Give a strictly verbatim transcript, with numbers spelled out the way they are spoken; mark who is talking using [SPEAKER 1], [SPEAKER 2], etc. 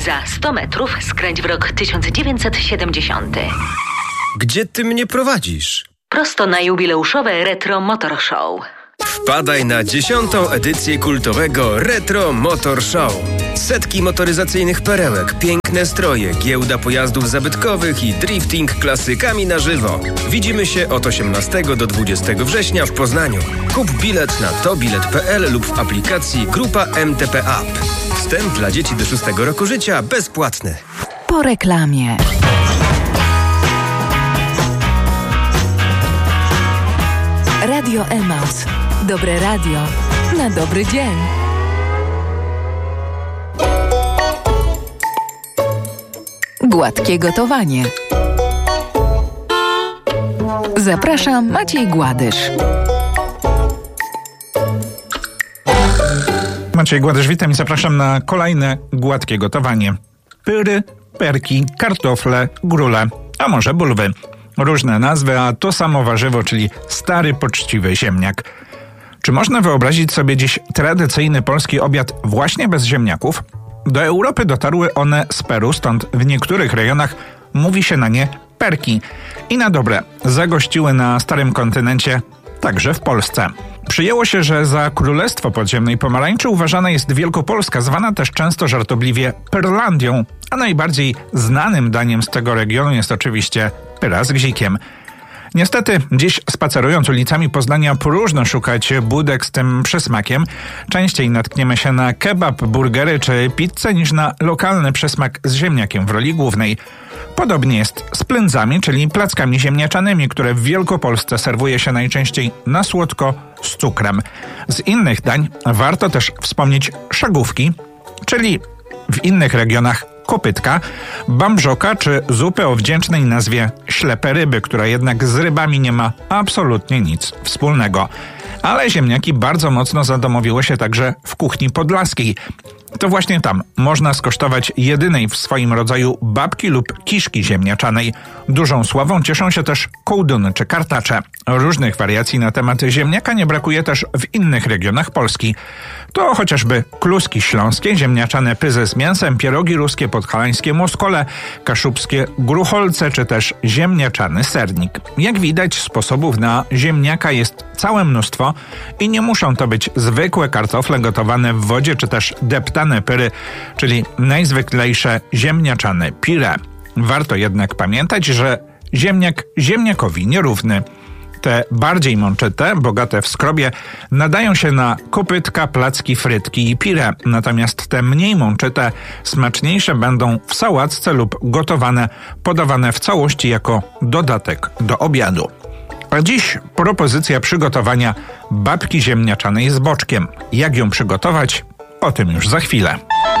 [SPEAKER 1] Za sto metrów skręć w rok tysiąc dziewięćset siedemdziesiąty.
[SPEAKER 2] Gdzie ty mnie prowadzisz?
[SPEAKER 1] Prosto na jubileuszowe Retro Motor Show.
[SPEAKER 2] Wpadaj na dziesiątą edycję kultowego Retro Motor Show. Setki motoryzacyjnych perełek, piękne stroje, giełda pojazdów zabytkowych i drifting klasykami na żywo. Widzimy się od osiemnastego do dwudziestego września w Poznaniu. Kup bilet na tobilet kropka p l lub w aplikacji Grupa M T P App. Wstęp dla dzieci do szóstego roku życia bezpłatny.
[SPEAKER 3] Po reklamie. Radio Emaus. Dobre radio na dobry dzień. Gładkie gotowanie. Zapraszam, Maciej Gładysz.
[SPEAKER 4] Maciej Gładysz, witam i zapraszam na kolejne gładkie gotowanie. Pyry, perki, kartofle, grule, a może bulwy. Różne nazwy, a to samo warzywo, czyli stary, poczciwy ziemniak. Czy można wyobrazić sobie dziś tradycyjny polski obiad właśnie bez ziemniaków? Do Europy dotarły one z Peru, stąd w niektórych rejonach mówi się na nie perki. I na dobre zagościły na starym kontynencie, także w Polsce. Przyjęło się, że za królestwo podziemnej pomarańczy uważana jest Wielkopolska, zwana też często żartobliwie Perlandią, a najbardziej znanym daniem z tego regionu jest oczywiście pyra z gzikiem. Niestety, dziś spacerując ulicami Poznania próżno szukać budek z tym przysmakiem. Częściej natkniemy się na kebab, burgery czy pizzę niż na lokalny przysmak z ziemniakiem w roli głównej. Podobnie jest z plędzami, czyli plackami ziemniaczanymi, które w Wielkopolsce serwuje się najczęściej na słodko z cukrem. Z innych dań warto też wspomnieć szagówki, czyli w innych regionach kopytka, bambrzoka czy zupę o wdzięcznej nazwie ślepe ryby, która jednak z rybami nie ma absolutnie nic wspólnego. Ale ziemniaki bardzo mocno zadomowiły się także w kuchni podlaskiej. To właśnie tam można skosztować jedynej w swoim rodzaju babki lub kiszki ziemniaczanej. Dużą sławą cieszą się też kołduny czy kartacze. Różnych wariacji na temat ziemniaka nie brakuje też w innych regionach Polski. To chociażby kluski śląskie, ziemniaczane pyzy z mięsem, pierogi ruskie, podhalańskie moskole, kaszubskie grucholce czy też ziemniaczany sernik. Jak widać, sposobów na ziemniaka jest całe mnóstwo i nie muszą to być zwykłe kartofle gotowane w wodzie czy też deptane pyry, czyli najzwyklejsze ziemniaczane pire. Warto jednak pamiętać, że ziemniak ziemniakowi nierówny. Te bardziej mączyte, bogate w skrobie, nadają się na kopytka, placki, frytki i pire, natomiast te mniej mączyte, smaczniejsze będą w sałatce lub gotowane, podawane w całości jako dodatek do obiadu. A dziś propozycja przygotowania babki ziemniaczanej z boczkiem. Jak ją przygotować? O tym już za chwilę.